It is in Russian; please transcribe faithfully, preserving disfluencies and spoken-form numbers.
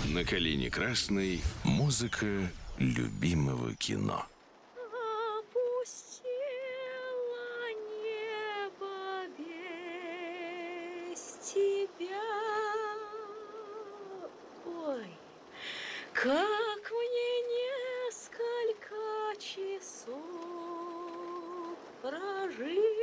На калине красной музыка любимого кино. Опустело небо без тебя. Ой, как